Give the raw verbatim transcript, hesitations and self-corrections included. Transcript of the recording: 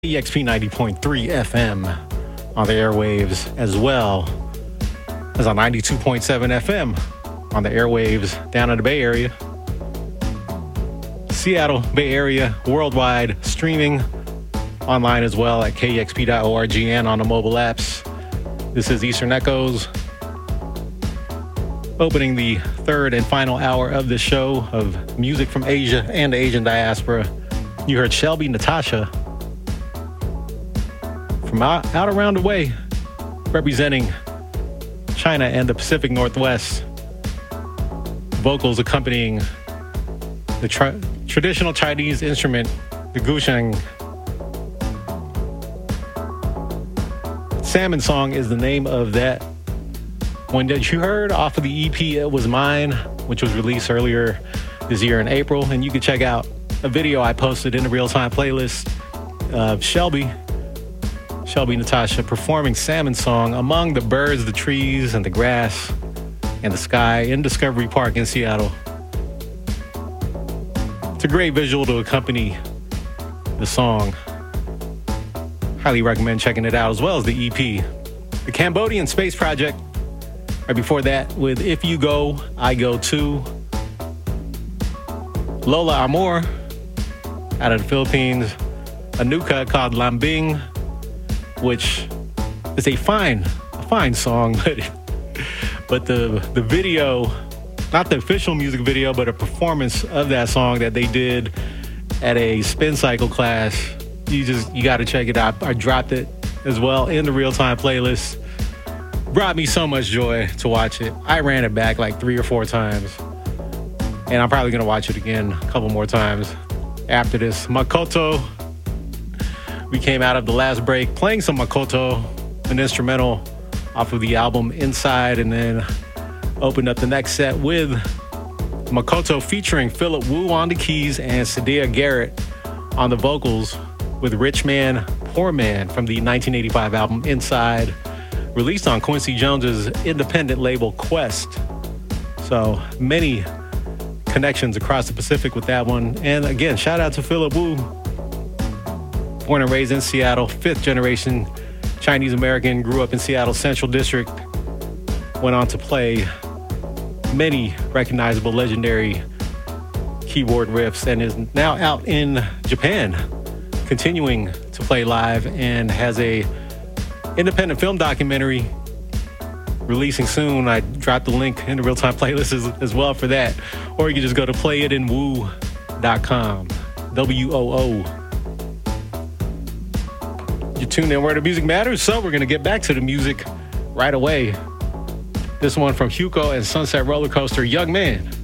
E X P ninety point three F M on the airwaves, as well as on ninety-two point seven F M on the airwaves down in the Bay Area, Seattle, Bay Area, worldwide, streaming online as well at K E X P dot org and on the mobile apps. This is Eastern Echoes, opening the third and final hour of the show of music from Asia and the Asian diaspora. You heard Shelby Natasha from out, out around the way, representing China and the Pacific Northwest. Vocals accompanying the tra- traditional Chinese instrument, the gusheng. Salmon Song is the name of that one that you heard off of the E P It Was Mine, which was released earlier this year in April. And you can check out a video I posted in the real-time playlist of Shelby, Shelby Natasha performing Salmon Song among the birds, the trees, and the grass and the sky in Discovery Park in Seattle. It's a great visual to accompany the song. Highly recommend checking it out, as well as the E P. The Cambodian Space Project. Right before that, with If You Go, I Go Too. Lola Amor, out of the Philippines. A new cut called Lambing, which is a fine, a fine song, but but the the video, not the official music video, but a performance of that song that they did at a spin cycle class. You just you got to check it out. I dropped it as well in the real time playlist. Brought me so much joy to watch it. I ran it back like three or four times, and I'm probably gonna watch it again a couple more times after this. Makoto. We came out of the last break playing some Makoto, an instrumental off of the album Inside, and then opened up the next set with Makoto featuring Philip Wu on the keys and Sadia Garrett on the vocals, with Rich Man, Poor Man from the nineteen eighty-five album Inside, released on Quincy Jones's independent label Quest. So many connections across the Pacific with that one. And again, shout out to Philip Wu. Born and raised in Seattle, fifth generation Chinese American, grew up in Seattle's Central District, went on to play many recognizable legendary keyboard riffs, and is now out in Japan, continuing to play live, and has a independent film documentary releasing soon. I dropped the link in the real-time playlist as, as well for that. Or you can just go to play it in woo dot com, W O O. You're tuned in where the music matters, so we're going to get back to the music right away. This one from Hugo and Sunset Roller Coaster, Young Man.